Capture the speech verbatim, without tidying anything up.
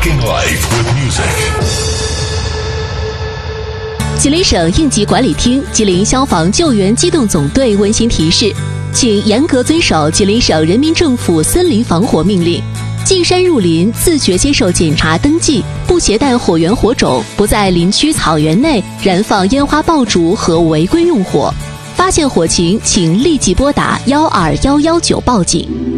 Rocking life with music。 吉林省应急管理厅、吉林消防救援机动总队温馨提示，请严格遵守吉林省人民政府森林防火命令。进山入林，自觉接受检查登记，不携带火源火种，不在林区草原内燃放烟花爆竹和违规用火。发现火情，请立即拨打幺二幺幺九报警。